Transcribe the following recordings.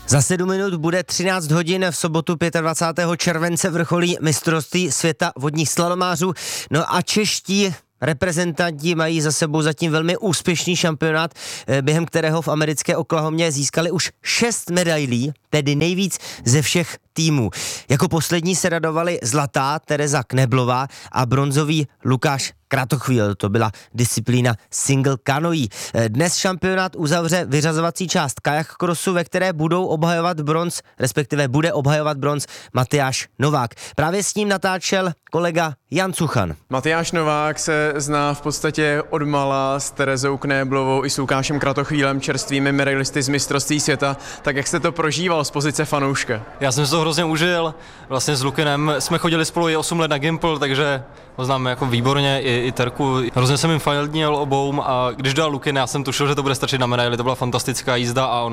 Za 7 minut bude 13 hodin, v sobotu 25. července vrcholí mistrovství světa vodních slalomářů. No a čeští reprezentanti mají za sebou zatím velmi úspěšný šampionát, během kterého v americké Oklahomě získali už 6 medailí, tedy nejvíc ze všech týmů. Jako poslední se radovali zlatá Tereza Kneblová a bronzový Lukáš Kratochvíl, to byla disciplína single kanoí. Dnes šampionát uzavře vyřazovací část kajak crossu, ve které budou obhajovat bronz, respektive bude obhajovat bronz Matyáš Novák. Právě s ním natáčel kolega Jan Cuchan. Matyáš Novák se zná v podstatě odmala s Terezou Knéblovou i s Lukášem Kratochvílem, čerstvými medailisty z mistrovství světa. Tak jak jste to prožíval z pozice fanouška? Já jsem si to hrozně užil. Vlastně s Lukinem jsme chodili spolu i 8 let na Gimpl, takže ho znám jako výborně, i Terku. Hrozně jsem jim fandil obou a když dal Lukin, já jsem tušil, že to bude stačit na medaili. To byla fantastická jízda a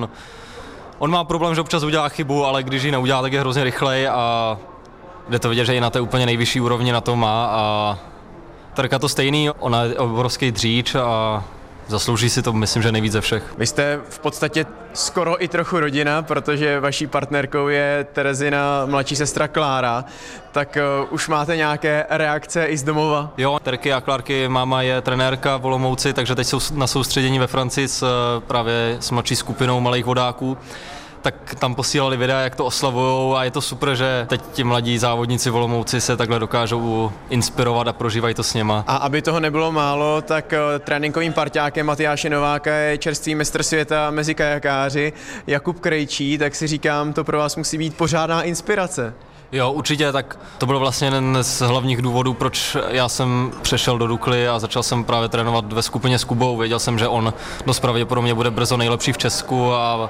on má problém, že občas udělá chybu, ale když ji neudělá, tak je hrozně rychlej a jde to vidět, že i na té úplně nejvyšší úrovni na to má a Terka to stejný, ona je obrovský dříč a zaslouží si to, myslím, že nejvíc ze všech. Vy jste v podstatě skoro i trochu rodina, protože vaší partnerkou je Terezina mladší sestra Klára, tak už máte nějaké reakce i z domova? Jo, Terky a Klárky máma je trenérka v Olomouci, takže teď jsou na soustředění ve Francii právě s mladší skupinou malých vodáků. Tak tam posílali videa, jak to oslavujou a je to super, že teď ti mladí závodníci v Olomouci se takhle dokážou inspirovat a prožívají to s něma. A aby toho nebylo málo, tak tréninkovým parťákem Matyáše Nováka je čerstvý mistr světa mezi kajakáři Jakub Krejčí, tak si říkám, to pro vás musí být pořádná inspirace. Jo, určitě, tak to byl vlastně jeden z hlavních důvodů, proč já jsem přešel do Dukly a začal jsem právě trénovat ve skupině s Kubou. Věděl jsem, že on dost pravděpodobně bude brzo nejlepší v Česku a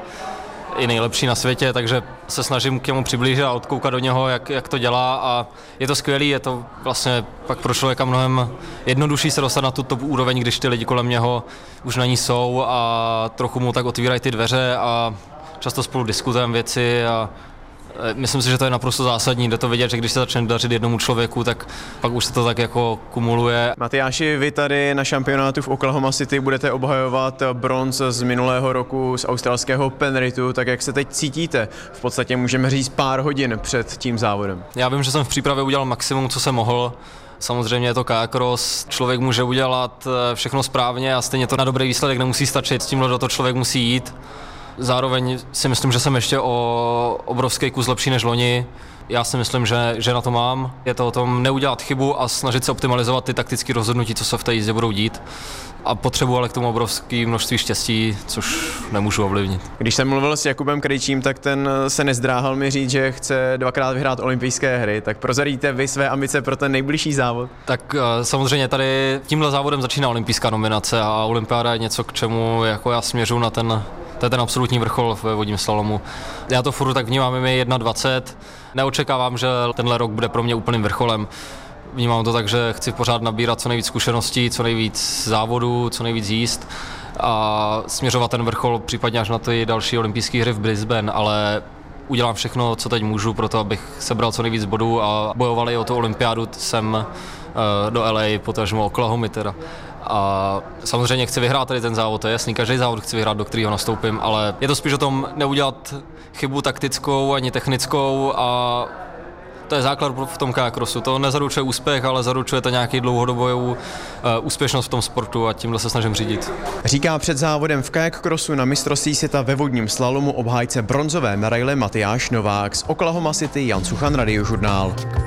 i nejlepší na světě, takže se snažím k němu přiblížit a odkoukat do něho, jak to dělá a je to skvělý, je to vlastně pak pro člověka mnohem jednodušší se dostat na tu top úroveň, když ty lidi kolem něho už na ní jsou a trochu mu tak otvírají ty dveře a často spolu diskutujeme věci a myslím si, že to je naprosto zásadní, jde to vidět, že když se začne dařit jednomu člověku, tak pak už se to tak jako kumuluje. Matyáši, vy tady na šampionátu v Oklahoma City budete obhajovat bronz z minulého roku z australského Penritu, tak jak se teď cítíte? V podstatě můžeme říct pár hodin před tím závodem. Já vím, že jsem v přípravě udělal maximum, co jsem mohl. Samozřejmě je to kajakros, člověk může udělat všechno správně a stejně to na dobrý výsledek nemusí stačit, s tímhle do toho člověk musí jít. Zároveň si myslím, že jsem ještě o obrovský kus lepší než loni. Já si myslím, že na to mám. Je to o tom neudělat chybu a snažit se optimalizovat ty taktické rozhodnutí, co se v té jízdě budou dít. A potřebuji ale k tomu obrovské množství štěstí, což nemůžu ovlivnit. Když jsem mluvil s Jakubem Krejčím, tak ten se nezdráhal mi říct, že chce 2krát vyhrát olympijské hry. Tak prozradíte vy své ambice pro ten nejbližší závod? Tak samozřejmě tady tímhle závodem začíná olympijská nominace a olympiáda je něco, k čemu jako já směřuji na to je ten absolutní vrchol ve vodním slalomu. Já to furt tak vnímám, je 21. Neočekávám, že tenhle rok bude pro mě úplným vrcholem. Vnímám to tak, že chci pořád nabírat co nejvíc zkušeností, co nejvíc závodů, co nejvíc jízd a směřovat ten vrchol případně až na ty další olympijské hry v Brisbane, ale udělám všechno, co teď můžu pro to, abych sebral co nejvíc bodů a bojovali o tu olympiádu sem do LA, potažmo Oklahomy teda. A samozřejmě chci vyhrát tady ten závod, to je jasný, každý závod chci vyhrát, do kterého nastoupím, ale je to spíš o tom neudělat chybu taktickou ani technickou a to je základ v tom kajakrosu. To nezaručuje úspěch, ale zaručuje to nějaký dlouhodobou úspěšnost v tom sportu a tímhle se snažím řídit. Říká před závodem v kajakrosu na mistrovství světa ve vodním slalomu obhájce bronzové medaile Matyáš Novák. Z Oklahoma City Jan Cuchan, Radiožurnál.